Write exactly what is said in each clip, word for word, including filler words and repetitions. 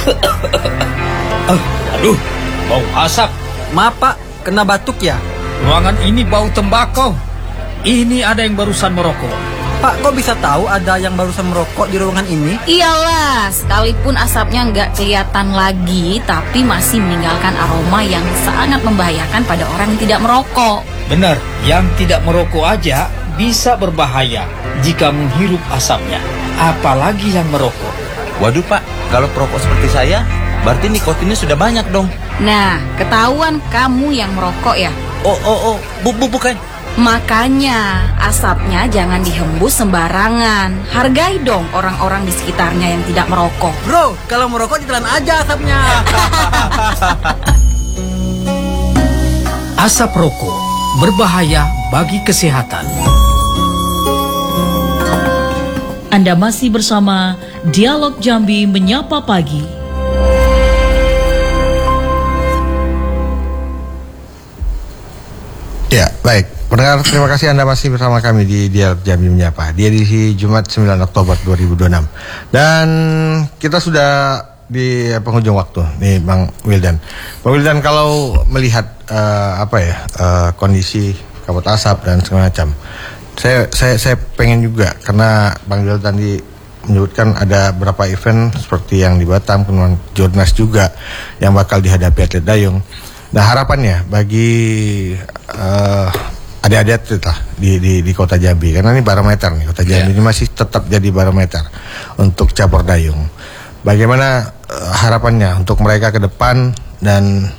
Aduh, bau asap. Maaf Pak, kena batuk ya? Ruangan ini bau tembakau. Ini ada yang barusan merokok. Pak, kok bisa tahu ada yang barusan merokok di ruangan ini? Iyalah, sekalipun asapnya nggak kelihatan lagi, tapi masih meninggalkan aroma yang sangat membahayakan pada orang yang tidak merokok. Benar, yang tidak merokok aja bisa berbahaya jika menghirup asapnya. Apalagi yang merokok. Waduh Pak, kalau perokok seperti saya, berarti nikotinnya sudah banyak dong. Nah, ketahuan kamu yang merokok ya? Oh, oh, oh, bu, bu, bukan. Makanya asapnya jangan dihembus sembarangan. Hargai dong orang-orang di sekitarnya yang tidak merokok. Bro, kalau merokok ditelan aja asapnya. Asap rokok berbahaya bagi kesehatan. Anda masih bersama Dialog Jambi Menyapa Pagi. Ya, baik. Pendengar, terima kasih Anda masih bersama kami di Dialog Jambi Menyapa di edisi Jumat sembilan Oktober dua ribu dua puluh enam. Dan kita sudah di penghujung waktu nih Bang Wildan. Bang Wildan, kalau melihat uh, apa ya uh, kondisi kabut asap dan segala macam, saya saya saya pengen juga, karena Bang Wildan tadi menyebutkan ada beberapa event seperti yang di Batam, kemudian Jurnas juga yang bakal dihadapi atlet dayung. Nah, harapannya bagi uh, adik-adik atlet lah di, di di Kota Jambi, karena ini barometer nih, Kota Jambi yeah. ini masih tetap jadi barometer untuk cabur dayung. Bagaimana uh, harapannya untuk mereka ke depan, dan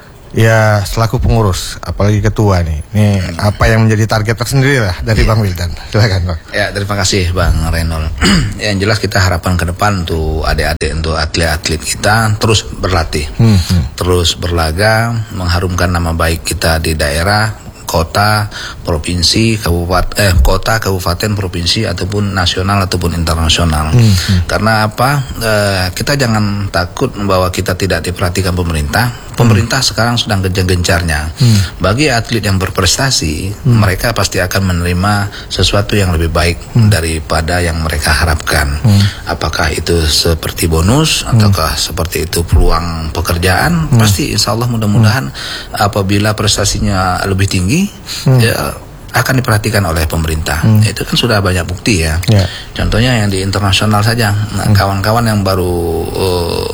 ya selaku pengurus, apalagi ketua nih, ini hmm. apa yang menjadi target tersendiri lah dari Bang Wildan. Silakan Bang. Ya, terima kasih Bang Renol. Yang jelas kita harapan ke depan untuk adik-adik, untuk atlet-atlet kita terus berlatih, hmm. Hmm. terus berlaga, mengharumkan nama baik kita di daerah, kota, provinsi, kabupaten, eh, kota, kabupaten, provinsi, ataupun nasional ataupun internasional. Hmm, hmm. Karena apa? Eh, kita jangan takut bahwa kita tidak diperhatikan pemerintah. Pemerintah hmm. sekarang sedang gencar-gencarnya. Hmm. Bagi atlet yang berprestasi, hmm. mereka pasti akan menerima sesuatu yang lebih baik hmm. daripada yang mereka harapkan. Hmm. Apakah itu seperti bonus, hmm. ataukah seperti itu peluang pekerjaan? Hmm. Pasti insya Allah mudah-mudahan hmm. apabila prestasinya lebih tinggi, hmm. ya akan diperhatikan oleh pemerintah. Hmm. Itu kan sudah banyak bukti ya. Yeah. Contohnya yang di internasional saja, nah, hmm. kawan-kawan yang baru uh,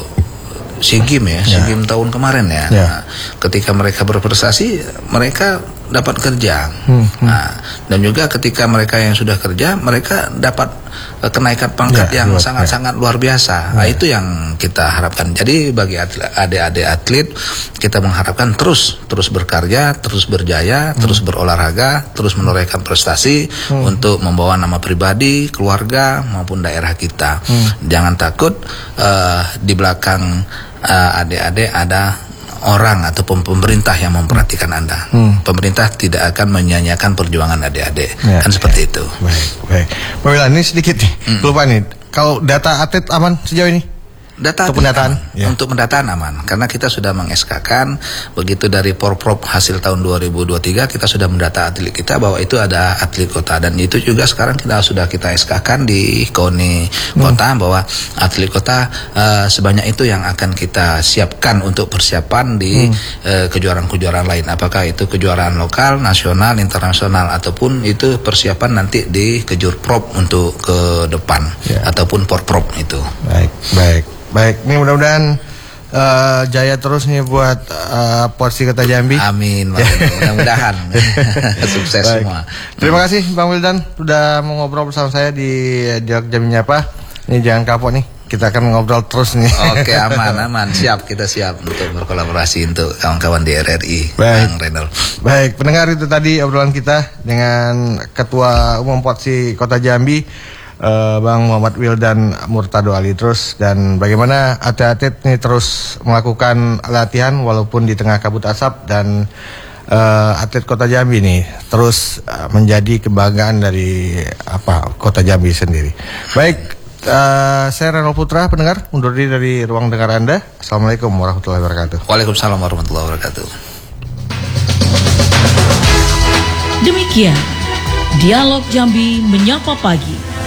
SEA Games ya, SEA Games yeah. tahun kemarin ya. Yeah. Nah, ketika mereka berprestasi, mereka dapat kerja. Hmm. Hmm. Nah, dan juga ketika mereka yang sudah kerja, mereka dapat uh, kenaikan pangkat yeah, yang sangat-sangat yeah. luar biasa. Yeah. Nah, itu yang kita harapkan. Jadi bagi adik-adik atlet, kita mengharapkan terus terus berkarya, terus berjaya, hmm. terus berolahraga, terus menorehkan prestasi hmm. untuk membawa nama pribadi, keluarga maupun daerah kita. Hmm. Jangan takut, uh, di belakang uh, adik-adik ada orang ataupun pemerintah yang memperhatikan Anda. Hmm. Pemerintah tidak akan menyanyiakan perjuangan adik-adik. Ya, kan seperti ya. itu. Baik, baik. Pak Wilan, ini sedikit nih, hmm. lupa nih. Kalau data atlet aman sejauh ini? Data untuk pendataan ya. Untuk pendataan aman, karena kita sudah meng-S K-kan begitu dari Porprov hasil tahun dua ribu dua puluh tiga, kita sudah mendata atlet kita bahwa itu ada atlet kota, dan itu juga sekarang kita sudah kita S K-kan di KONI kota hmm. bahwa atlet kota uh, sebanyak itu yang akan kita siapkan untuk persiapan di hmm. uh, kejuaraan-kejuaraan lain, apakah itu kejuaraan lokal, nasional, internasional, ataupun itu persiapan nanti di Kejurprov untuk ke depan ya. Ataupun Porprov itu. Baik, baik. Baik, ini mudah-mudahan uh, jaya terus nih buat uh, porsi Kota Jambi. Amin, mudah-mudahan sukses baik. Semua. Terima kasih Bang Wildan sudah mau ngobrol bersama saya di Dialog Jambi Menyapa. Ini jangan kapok nih, kita akan ngobrol terus nih. Oke, aman, aman, siap, kita siap untuk berkolaborasi untuk kawan-kawan di R R I. Baik, Bang Renol. Baik, pendengar, itu tadi obrolan kita dengan Ketua Umum Porsi Kota Jambi, Uh, Bang Muhammad Wildan Murtado Ali terus, dan bagaimana atlet-atlet ini terus melakukan latihan walaupun di tengah kabut asap, dan uh, atlet Kota Jambi ini terus uh, menjadi kebanggaan dari apa Kota Jambi sendiri. Baik, uh, saya Renol Putra, pendengar undur diri dari ruang dengar Anda. Assalamualaikum warahmatullahi wabarakatuh. Waalaikumsalam warahmatullahi wabarakatuh. Demikian Dialog Jambi Menyapa Pagi.